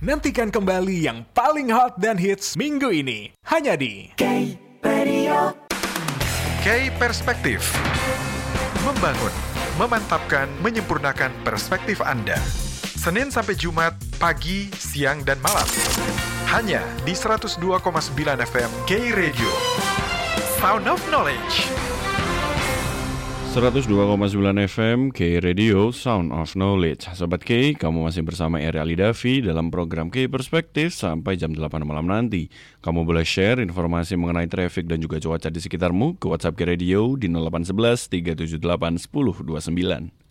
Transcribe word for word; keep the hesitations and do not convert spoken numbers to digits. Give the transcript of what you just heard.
Nantikan kembali yang paling hot dan hits minggu ini. Hanya di K-Radio. K-Perspektif. Membangun, memantapkan, menyempurnakan perspektif Anda. Senin sampai Jumat, pagi, siang, dan malam. Hanya di seratus dua koma sembilan F M K-Radio. Sound of Knowledge. seratus dua koma sembilan F M K-Radio, Sound of Knowledge. Sobat K, kamu masih bersama Eri Alidavi dalam program K-Perspektif sampai jam delapan malam nanti. Kamu boleh share informasi mengenai traffic dan juga cuaca di sekitarmu ke WhatsApp K-Radio di nol delapan satu satu tiga tujuh delapan satu nol dua sembilan.